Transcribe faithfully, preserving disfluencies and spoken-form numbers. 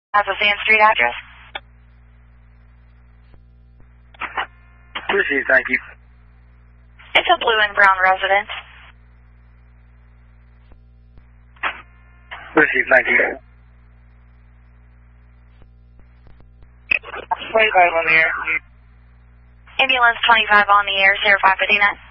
Has a Sand Street address? Received, thank you. It's a blue and brown residence. Received, thank you. twenty-five on the air. Ambulance twenty-five on the air, zero five fifty-nine.